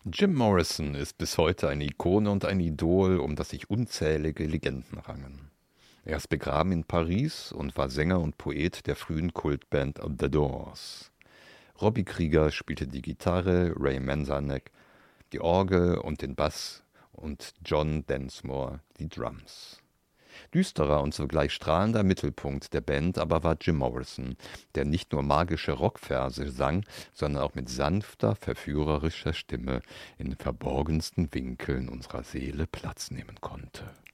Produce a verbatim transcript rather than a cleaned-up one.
Jim Morrison ist bis heute eine Ikone und ein Idol, um das sich unzählige Legenden rangen. Er ist begraben in Paris und war Sänger und Poet der frühen Kultband The Doors. Robbie Krieger spielte die Gitarre, Ray Manzarek die Orgel und den Bass und John Densmore die Drums. Düsterer und zugleich strahlender Mittelpunkt der Band aber war Jim Morrison, der nicht nur magische Rockverse sang, sondern auch mit sanfter, verführerischer Stimme in den verborgensten Winkeln unserer Seele Platz nehmen konnte.